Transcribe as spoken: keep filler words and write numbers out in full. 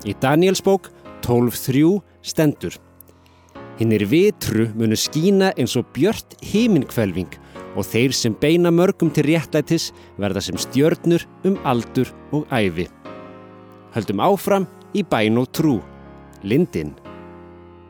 Í Daníelsbók tólf þrjú stendur: Hinnir vitru munu skína eins og björt himinhvelfing og þeir sem beina mörgum til réttlætis verða sem stjörnur um aldur og ævi. Höldum áfram í bæn og trú. Lindin.